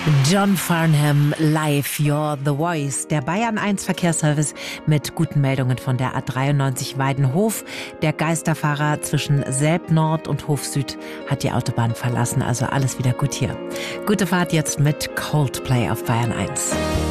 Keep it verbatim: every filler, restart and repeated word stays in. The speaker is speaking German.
John Farnham live, You're the Voice. Der Bayern eins Verkehrsservice mit guten Meldungen von der A dreiundneunzig Weidenhof. Der Geisterfahrer zwischen Selb Nord und Hof Süd hat die Autobahn verlassen, also alles wieder gut hier. Gute Fahrt jetzt mit Coldplay auf Bayern eins.